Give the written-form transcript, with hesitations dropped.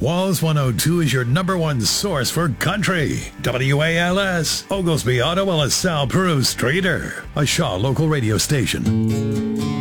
WALS 102 is your number one source for country. WALS, Oglesby, Ottawa, LaSalle, Peru, Streeter, a Shaw local radio station.